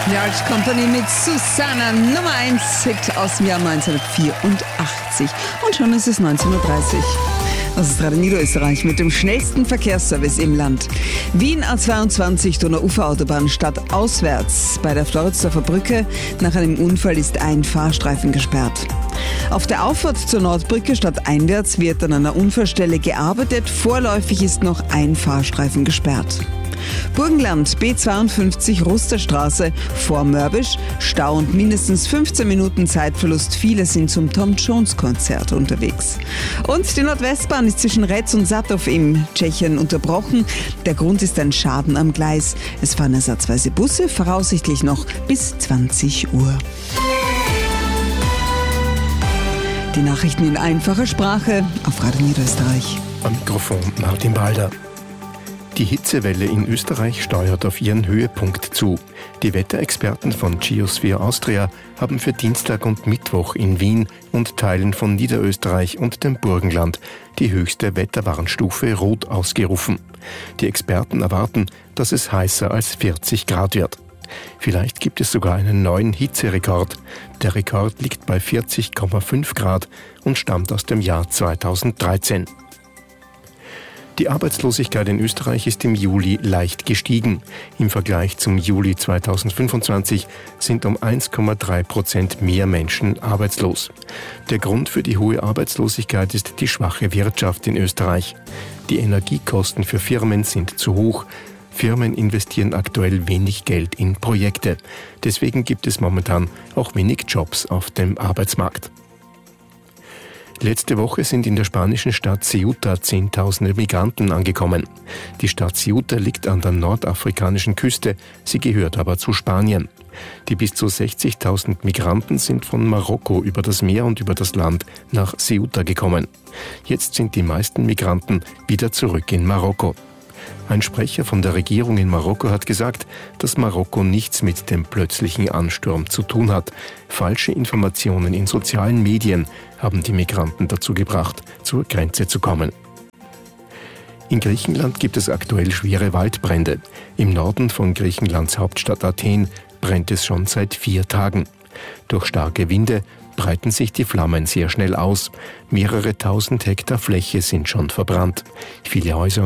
Die Arch Company mit Susanna, Nummer 1 Hit aus dem Jahr 1984. Und schon ist es 19.30 Uhr. Das ist Radio Niederösterreich mit dem schnellsten Verkehrsservice im Land. Wien A22 Donauuferautobahn stadtauswärts bei der Floridsdorfer Brücke. Nach einem Unfall ist ein Fahrstreifen gesperrt. Auf der Auffahrt zur Nordbrücke stadteinwärts wird an einer Unfallstelle gearbeitet. Vorläufig ist noch ein Fahrstreifen gesperrt. Burgenland, B52 Rusterstraße vor Mörbisch, Stau und mindestens 15 Minuten Zeitverlust. Viele sind zum Tom Jones Konzert unterwegs. Und die Nordwestbahn ist zwischen Retz und Sattov in Tschechien unterbrochen. Der Grund ist ein Schaden am Gleis. Es fahren ersatzweise Busse, voraussichtlich noch bis 20 Uhr. Die Nachrichten in einfacher Sprache auf Radio Niederösterreich. Am Mikrofon Martin Balder. Die Hitzewelle in Österreich steuert auf ihren Höhepunkt zu. Die Wetterexperten von Geosphere Austria haben für Dienstag und Mittwoch in Wien und Teilen von Niederösterreich und dem Burgenland die höchste Wetterwarnstufe Rot ausgerufen. Die Experten erwarten, dass es heißer als 40 Grad wird. Vielleicht gibt es sogar einen neuen Hitzerekord. Der Rekord liegt bei 40,5 Grad und stammt aus dem Jahr 2013. Die Arbeitslosigkeit in Österreich ist im Juli leicht gestiegen. Im Vergleich zum Juli 2025 sind um 1,3% mehr Menschen arbeitslos. Der Grund für die hohe Arbeitslosigkeit ist die schwache Wirtschaft in Österreich. Die Energiekosten für Firmen sind zu hoch. Firmen investieren aktuell wenig Geld in Projekte. Deswegen gibt es momentan auch wenig Jobs auf dem Arbeitsmarkt. Letzte Woche sind in der spanischen Stadt Ceuta Zehntausende Migranten angekommen. Die Stadt Ceuta liegt an der nordafrikanischen Küste, sie gehört aber zu Spanien. Die bis zu 60.000 Migranten sind von Marokko über das Meer und über das Land nach Ceuta gekommen. Jetzt sind die meisten Migranten wieder zurück in Marokko. Ein Sprecher von der Regierung in Marokko hat gesagt, dass Marokko nichts mit dem plötzlichen Ansturm zu tun hat. Falsche Informationen in sozialen Medien haben die Migranten dazu gebracht, zur Grenze zu kommen. In Griechenland gibt es aktuell schwere Waldbrände. Im Norden von Griechenlands Hauptstadt Athen brennt es schon seit 4 Tagen. Durch starke Winde breiten sich die Flammen sehr schnell aus. Mehrere tausend Hektar Fläche sind schon verbrannt. Viele Häuser